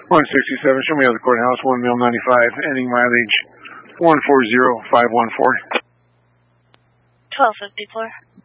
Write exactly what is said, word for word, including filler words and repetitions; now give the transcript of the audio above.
one sixty-seven, show me out of the courthouse, one mil ninety-five, ending mileage one four zero five one four. twelve fifty-four.